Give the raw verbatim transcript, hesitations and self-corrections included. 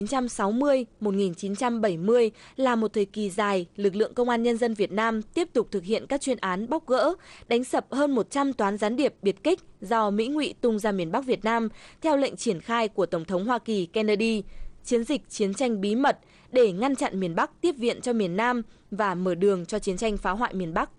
chín trăm sáu mươi đến một nghìn chín trăm bảy mươi là một thời kỳ dài, lực lượng Công an Nhân dân Việt Nam tiếp tục thực hiện các chuyên án bóc gỡ, đánh sập hơn một trăm toán gián điệp biệt kích do Mỹ ngụy tung ra miền Bắc Việt Nam theo lệnh triển khai của Tổng thống Hoa Kỳ Kennedy, chiến dịch chiến tranh bí mật để ngăn chặn miền Bắc tiếp viện cho miền Nam và mở đường cho chiến tranh phá hoại miền Bắc.